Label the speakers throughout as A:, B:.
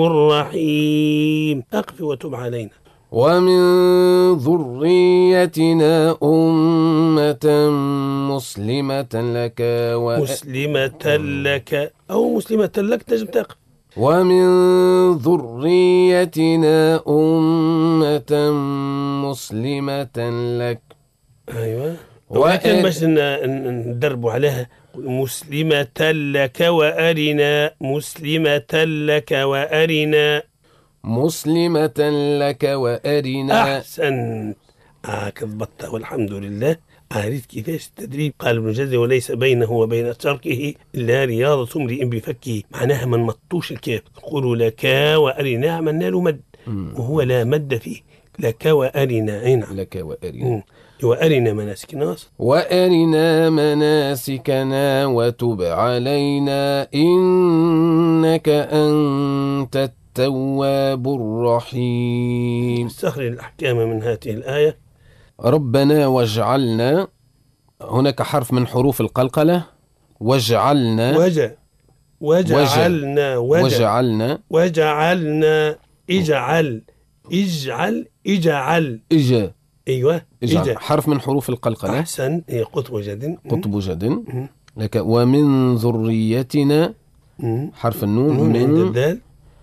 A: الرحيم. أقف وتب علينا.
B: ومن ذريتنا أمة مسلمة لك
A: مسلمة لك أو مسلمة لك تجب تقف.
B: ومن ذريتنا أمة مسلمة لك.
A: أيوة، ولكن باش ندربوا عليها مسلمة لك وأرنا، مسلمة لك وأرنا،
B: مسلمة لك وأرنا.
A: أحسنت، كضبطت والحمد لله. عرفت كيفاش التدريب. قال ابن جزي وليس بينه وبين تركه إلا رياضة امرئ بفكه. معناها ما نمطوش الكاف، نقولوا لك وأرنا عملنا له مد وهو لا مد فيه. لك وأرنا، أي نعم،
B: لك وأرنا.
A: وأرنا مناسكنا،
B: وأرنا مناسكنا وتب علينا إنك أنت التواب الرحيم.
A: استخرج الأحكام من هذه الآية.
B: ربنا واجعلنا، هناك حرف من حروف القلقلة. واجعلنا،
A: وجعلنا اجعل ايوه
B: اجعل حرف من حروف القلقلة.
A: احسن، هي قطب جد.
B: لك ومن ذريتنا حرف النون من
A: الدال.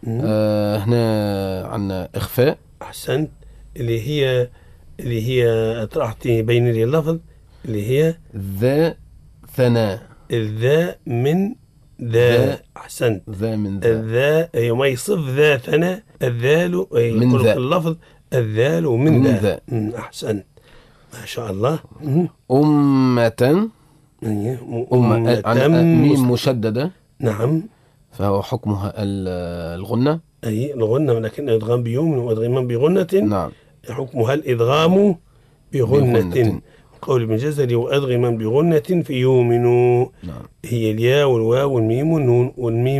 B: هنا عندنا اخفاء.
A: احسنت، اللي هي طرحتي بين اللفظ، اللي هي
B: ذا ثناء.
A: الذا من ذا. احسنت،
B: ذا من ذا.
A: الذا ما يصف ذا ثناء. الذال
B: من ذا
A: اللفظ، الذال من ذا. احسنت، ما شاء الله.
B: أمة ميم مشددة.
A: نعم،
B: فهو حكمها الغنة.
A: أي الغنة، ولكن إدغام بيوم وإدغام بغنة.
B: نعم،
A: حكمها الإدغام بغنة. قول ابن جزري وأدغما بغنة في يؤمنوا.
B: نعم.
A: هي الياء والواو والميم والنون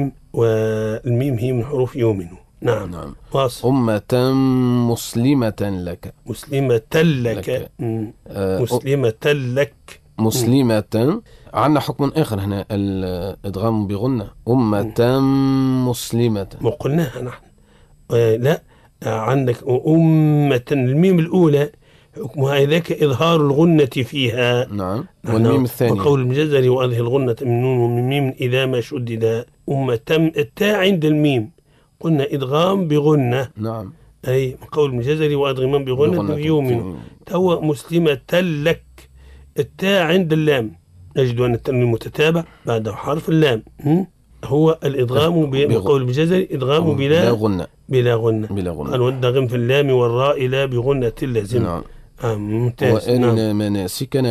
A: والميم هي من حروف يؤمنوا. نعم. واصل.
B: أمة مسلمة لك.
A: مسلمة لك. مسلمة لك.
B: مسلمة. عندنا حكم آخر هنا الإدغام بغنة. أمة مسلمة.
A: ما قلناها نحن. لا، عندك أمة الميم الأولى حكمها ذاك إظهار الغنة فيها.
B: نعم. والميم الثانية
A: وقول المجزري وأظهر الغنة من نون ومن ميم إذا ما شدد. أمة التاء عند الميم قلنا إدغام بغنة.
B: نعم.
A: أي قول المجزري وأدغما بغنة يؤمن. تو مسلمة لك، التاء عند اللام، نجد أن التنوين متتابع بعد حرف اللام. هو الإدغام بقول المجزري إدغام بلا غنة. قال والدغم في اللام والراء لا بغنة لازم.
B: نعم.
A: ممتاز.
B: وأن مناسكنا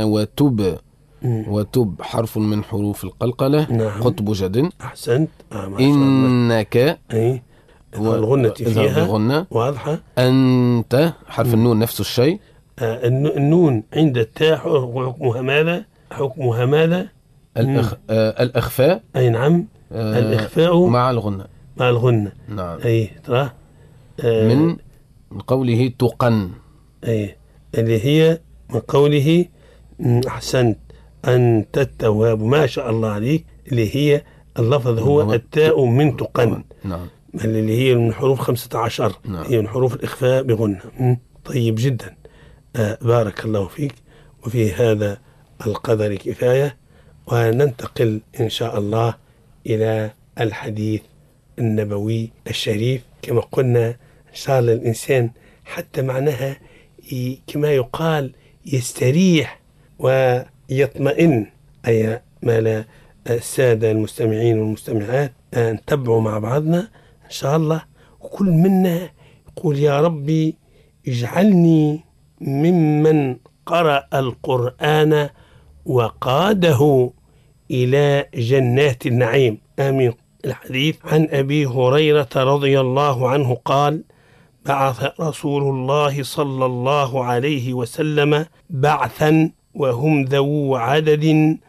B: وتب حرف من حروف القلقلة.
A: نعم.
B: قطب جد.
A: أحسنت.
B: إنك
A: والغنة فيها
B: غنة
A: واضحة.
B: أنت حرف النون نفس الشيء.
A: النون عند التاء حكمها ماذا؟
B: الإخفاء.
A: أي نعم. الإخفاء
B: مع الغنة. نعم.
A: أي ترى
B: من قوله تقن.
A: أي اللي هي من قوله أحسنت أنت التواب. ما شاء الله عليك. اللي هي اللفظ هو التاء من تقن.
B: نعم.
A: اللي هي من حروف 15.
B: نعم.
A: هي من حروف الإخفاء بغنة. طيب جدا. بارك الله فيك. وفي هذا القدر كفاية، وننتقل إن شاء الله إلى الحديث النبوي الشريف. كما قلنا إن شاء الله الإنسان حتى معناها كما يقال يستريح ويطمئن. أي ما لا السادة المستمعين والمستمعات نتبعوا مع بعضنا إن شاء الله، وكل منا يقول يا ربي اجعلني ممن قرأ القرآن وقاده إلى جنات النعيم. آمين. الحديث عن أبي هريرة رضي الله عنه قال: بعث رسول الله صلى الله عليه وسلم بعثا وهم ذو عدد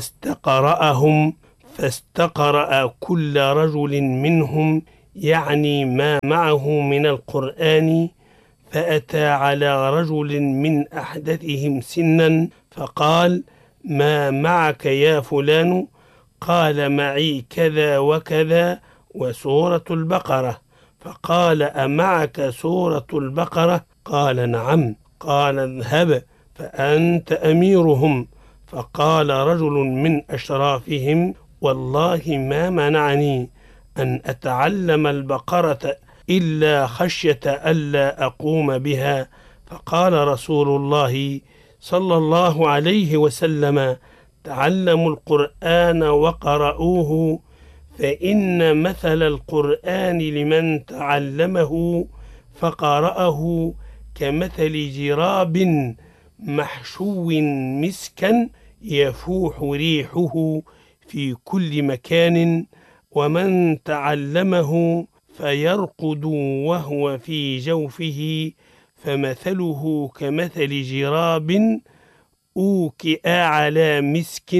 A: فاستقرأ كل رجل منهم يعني ما معه من القرآن، فأتى على رجل من أحدثهم سنا فقال: ما معك يا فلان؟ قال: معي كذا وكذا وسورة البقرة. فقال: أمعك سورة البقرة؟ قال: نعم. قال: اذهب فأنت أميرهم. فقال رجل من أشرافهم: والله ما منعني أن أتعلم البقرة إلا خشية ألا أقوم بها. فقال رسول الله صلى الله عليه وسلم: تعلموا القرآن وقرؤوه، فإن مثل القرآن لمن تعلمه فقرأه كمثل جراب محشو مسكا يفوح ريحه في كل مكان، ومن تعلمه فيرقد وهو في جوفه فمثله كمثل جراب أوكئ على مسك.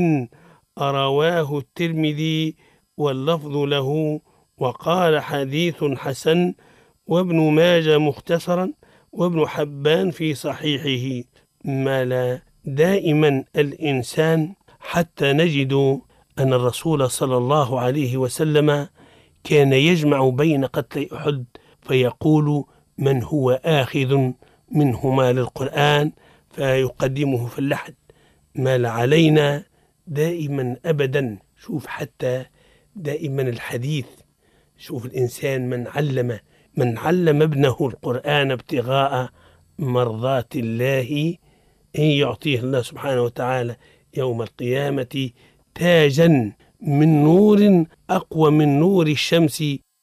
A: رواه الترمذي واللفظ له، وقال: حديث حسن، وابن ماجه مختصرا، وابن حبان في صحيحه. ما دائما الإنسان حتى نجد أن الرسول صلى الله عليه وسلم كان يجمع بين قتل أحد فيقول: من هو آخذ منهما للقرآن، فيقدمه في اللحد. ما علينا دائما أبدا. شوف حتى دائما الحديث، شوف الإنسان من علم ابنه القرآن ابتغاء مرضات الله إن يعطيه الله سبحانه وتعالى يوم القيامة تاجا من نور أقوى من نور الشمس،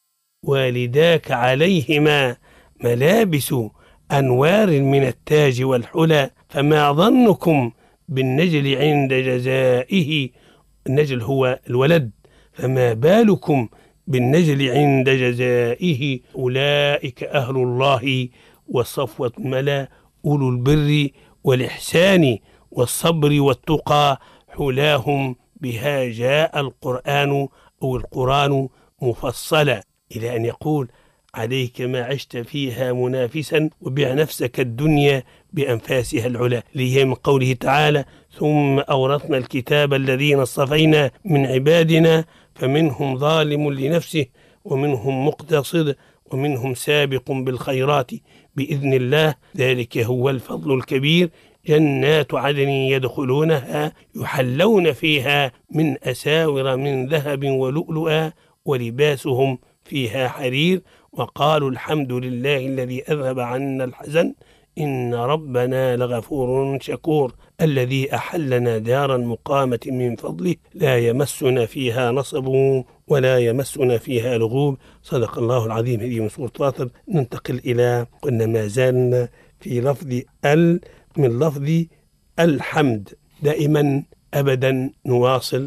A: والداك عليهما ملابس أنوار من التاج والحلى. فما ظنكم بالنجل عند جزائه؟ النجل هو الولد، فما بالكم بالنجل عند جزائه؟ أولئك أهل الله والصفوة الملا، أولو البر والإحسان والصبر والتقى، حلاهم بها جاء القرآن أو القرآن مفصلا، إلى أن يقول: عليك ما عشت فيها منافسا، وبع نفسك الدنيا بأنفاسها العلا. ليه من قوله تعالى: ثم أورثنا الكتاب الذين اصطفينا من عبادنا فمنهم ظالم لنفسه ومنهم مقتصد ومنهم سابق بالخيرات بإذن الله، ذلك هو الفضل الكبير. جنات عدن يدخلونها يحلون فيها من أساور من ذهب ولؤلؤا ولباسهم فيها حرير، وقالوا: الحمد لله الذي أذهب عنا الحزن إن ربنا لغفور شكور، الذي أحلنا دار المقامة من فضله لا يمسنا فيها نصب ولا يمسنا فيها لغوب. صدق الله العظيم. هذه من سورة فاطر. ننتقل إلى، قلنا ما زالنا في لفظ من لفظ الحمد. دائما أبدا نواصل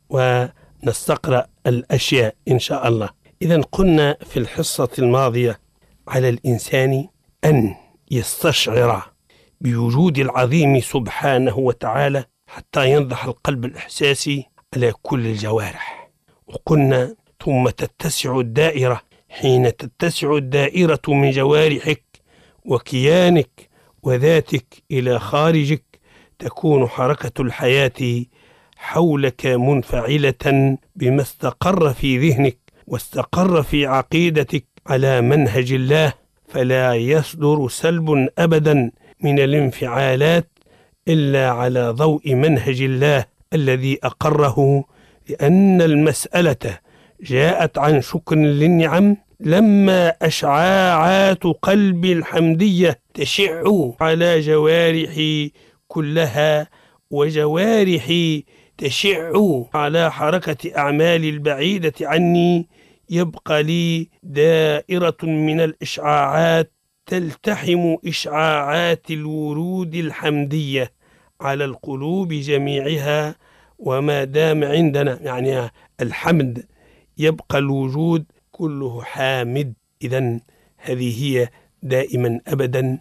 A: ونستقرأ الأشياء إن شاء الله. إذن قلنا في الحصة الماضية على الإنسان أن يستشعر بوجود العظيم سبحانه وتعالى حتى ينضح القلب الإحساسي على كل الجوارح. وقلنا ثم تتسع الدائرة. حين تتسع الدائرة من جوارحك وكيانك وذاتك إلى خارجك، تكون حركة الحياة حولك منفعلة بما استقر في ذهنك واستقر في عقيدتك على منهج الله، فلا يصدر سلب أبدا من الانفعالات إلا على ضوء منهج الله الذي أقره، لأن المسألة جاءت عن شكر للنعم. لما أشعاعات قلب الحمدية تشع على جوارحي كلها، وجوارحي تشع على حركة أعمالي البعيدة عني، يبقى لي دائرة من الإشعاعات تلتحم إشعاعات الورود الحمدية على القلوب جميعها. وما دام عندنا يعني الحمد يبقى الوجود كله حامد. إذن هذه هي دائما أبدا.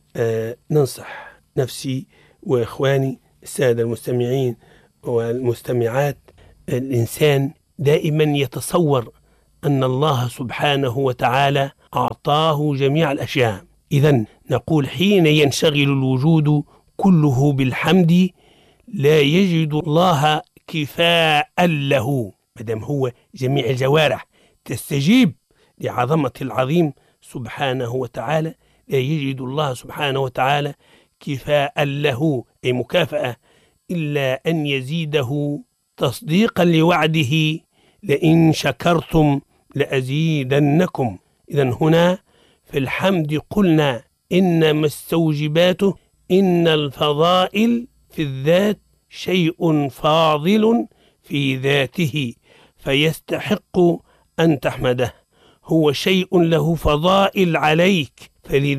A: ننصح نفسي وإخواني السادة المستمعين والمستمعات، الإنسان دائما يتصور أن الله سبحانه وتعالى أعطاه جميع الأشياء. إذن نقول حين ينشغل الوجود كله بالحمد لا يجد الله كفاء له، مادام هو جميع الجوارح تستجيب لعظمة العظيم سبحانه وتعالى، لا يجد الله سبحانه وتعالى كفاء له أي مكافأة إلا أن يزيده تصديقا لوعده لئن شكرتم لأزيدنكم. إذن هنا في الحمد قلنا إن مستوجباته إن الفضائل في الذات شيء فاضل في ذاته فيستحق أن تحمده، هو شيء له فضائل عليك،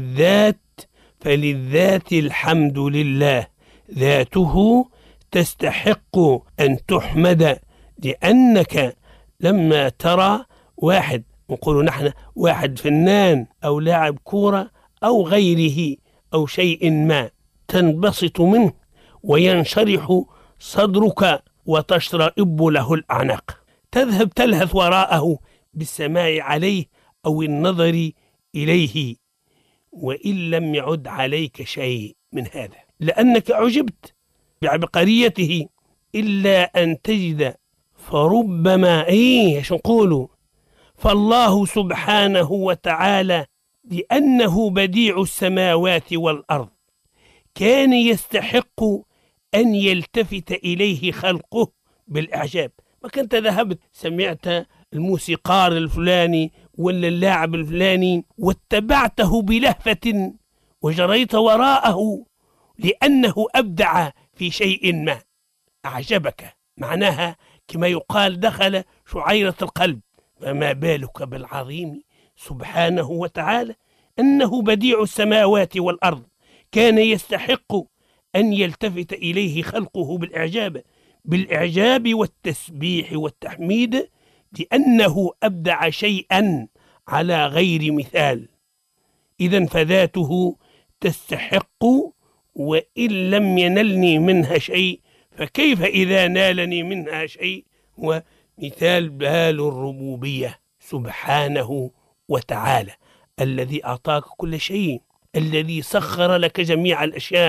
A: فللذات الحمد لله، ذاته تستحق أن تحمد، لأنك لما ترى واحد، نقول نحن واحد فنان أو لاعب كورة أو غيره أو شيء ما، تنبسط منه وينشرح صدرك وتشرئب له الأعناق، تذهب تلهث وراءه بالسماع عليه أو النظر إليه، وإن لم يعد عليك شيء من هذا لأنك عجبت بعبقريته، إلا أن تجد فربما ايش نقولوا، فالله سبحانه وتعالى لأنه بديع السماوات والأرض كان يستحق أن يلتفت إليه خلقه بالإعجاب. ما كنت ذهبت سمعت الموسيقار الفلاني ولا اللاعب الفلاني واتبعته بلهفة وجريت وراءه لأنه أبدع في شيء ما أعجبك، معناها كما يقال دخل شعيرة القلب، فما بالك بالعظيم سبحانه وتعالى أنه بديع السماوات والأرض كان يستحق أن يلتفت إليه خلقه بالإعجاب والتسبيح والتحميد، لأنه أبدع شيئا على غير مثال. إذن فذاته تستحق، وإن لم ينلني منها شيء فكيف إذا نالني منها شيء؟ ومثال بال الربوبية سبحانه وتعالى الذي أعطاك كل شيء، الذي سخر لك جميع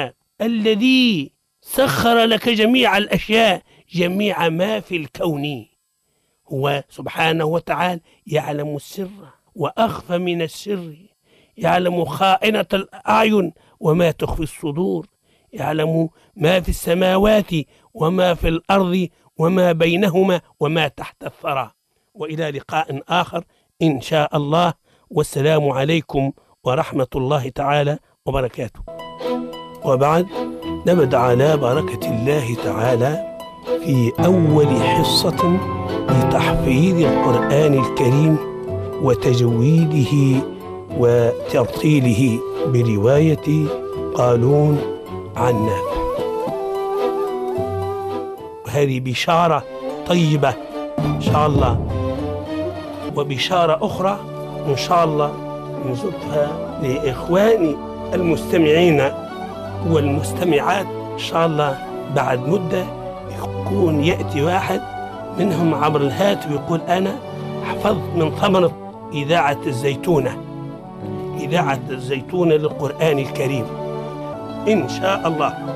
A: الأشياء، جميع ما في الكون، هو سبحانه وتعالى يعلم السر وأخفى من السر، يعلم خائنة الأعين وما تخفي الصدور، يعلم ما في السماوات وما في الأرض وما بينهما وما تحت الثرى. وإلى لقاء آخر إن شاء الله، والسلام عليكم ورحمة الله تعالى وبركاته. وبعد نبدأ على بركة الله تعالى في أول حصة لتحفيظ القرآن الكريم وتجويده وترتيله برواية قالون عن نافع. وهذه بشارة طيبة إن شاء الله، وبشارة أخرى إن شاء الله نزدها لإخواني المستمعين والمستمعات إن شاء الله. بعد مدة يكون يأتي واحد منهم عبر الهاتف ويقول أنا حفظت من ثمرة إذاعة الزيتونة للقرآن الكريم إن شاء الله.